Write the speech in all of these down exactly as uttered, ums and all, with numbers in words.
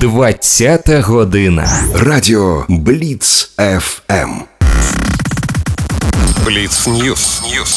двадцята година. Радіо Бліц еф ем. Бліц Ньюс.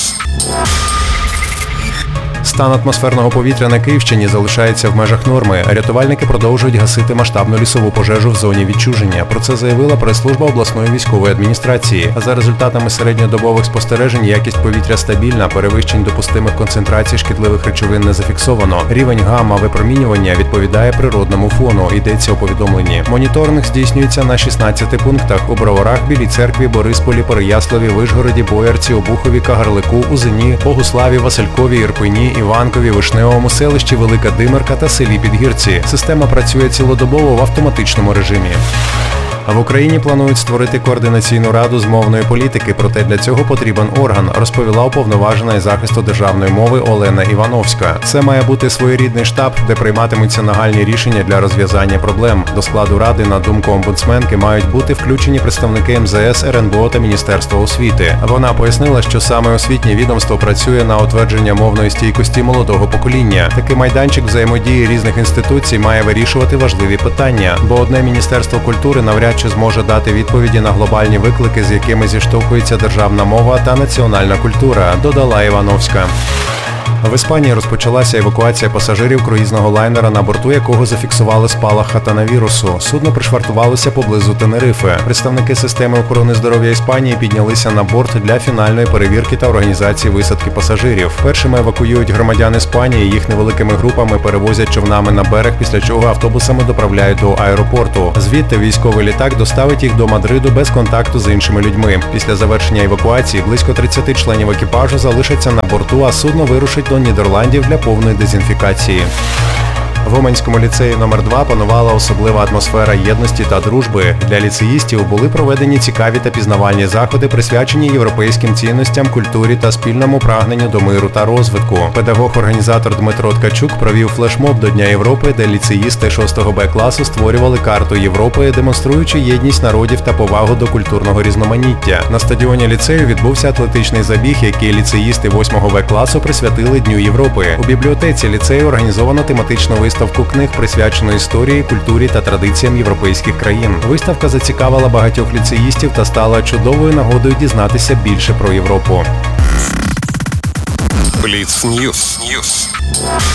Стан атмосферного повітря на Київщині залишається в межах норми. Рятувальники продовжують гасити масштабну лісову пожежу в зоні відчуження. Про це заявила прес-служба обласної військової адміністрації. За результатами середньодобових спостережень якість повітря стабільна, перевищень допустимих концентрацій шкідливих речовин не зафіксовано. Рівень гамма-випромінювання відповідає природному фону, йдеться у повідомленні. Моніторинг здійснюється на шістнадцяти пунктах у Броварах, Білій Церкві, Борисполі, Переяславі, Вишгороді, Боярці, Обухові, Кагарлику, Узині, Богуславі, Василькові, Ірпені, Іванкові, Вишневому, селищі Велика Димирка та селі Підгірці. Система працює цілодобово в автоматичному режимі. А в Україні планують створити координаційну раду з мовної політики, проте для цього потрібен орган, розповіла уповноважена із захисту державної мови Олена Івановська. Це має бути своєрідний штаб, де прийматимуться нагальні рішення для розв'язання проблем. До складу ради, на думку омбудсменки, мають бути включені представники ем зе ес, ер ен бе о та Міністерства освіти. Вона пояснила, що саме освітнє відомство працює на утвердження мовної стійкості молодого покоління. Такий майданчик взаємодії різних інституцій має вирішувати важливі питання, бо одне Міністерство культури навряд чи зможе дати відповіді на глобальні виклики, з якими зіштовхується державна мова та національна культура, додала Івановська. В Іспанії розпочалася евакуація пасажирів круїзного лайнера, на борту якого зафіксували спалах хатанавірусу. Судно пришвартувалося поблизу Тенерифи. Представники системи охорони здоров'я Іспанії піднялися на борт для фінальної перевірки та організації висадки пасажирів. Першими евакуюють громадян Іспанії, їх невеликими групами перевозять човнами на берег, після чого автобусами доправляють до аеропорту. Звідти військовий літак доставить їх до Мадриду без контакту з іншими людьми. Після завершення евакуації близько тридцяти членів екіпажу залишаться на борту, а судно вирушить до Нідерландів для повної дезінфікації. В Уманському ліцеї номер два панувала особлива атмосфера єдності та дружби. Для ліцеїстів були проведені цікаві та пізнавальні заходи, присвячені європейським цінностям, культурі та спільному прагненню до миру та розвитку. Педагог-організатор Дмитро Ткачук провів флешмоб до Дня Європи, де ліцеїсти шостого Б класу створювали карту Європи, демонструючи єдність народів та повагу до культурного різноманіття. На стадіоні ліцею відбувся атлетичний забіг, який ліцеїсти восьмого Б класу присвятили Дню Європи. У бібліотеці ліцею організовано тематичну виставку Виставку книг, присвячену історії, культурі та традиціям європейських країн. Виставка зацікавила багатьох ліцеїстів та стала чудовою нагодою дізнатися більше про Європу. Бліц Ньюс.